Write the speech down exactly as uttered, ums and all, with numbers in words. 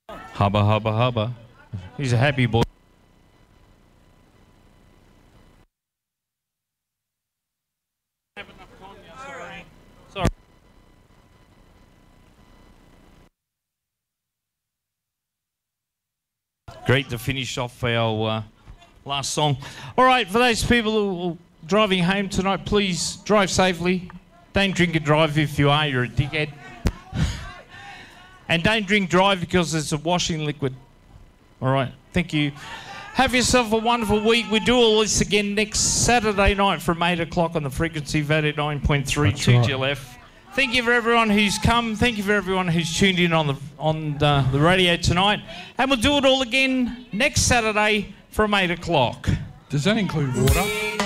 Hubba, hubba, hubba. He's a happy boy. Sorry. Great to finish off our uh, last song. All right, for those people who are driving home tonight, please drive safely. Don't drink and drive. If you are, you're a dickhead. And don't drink drive because it's a washing liquid. All right, thank you. Have yourself a wonderful week. We do all this again next Saturday night from eight o'clock on the frequency of eighty-nine point three two G L F. Thank you for everyone who's come. Thank you for everyone who's tuned in on the on the, the radio tonight. And we'll do it all again next Saturday from eight o'clock. Does that include water?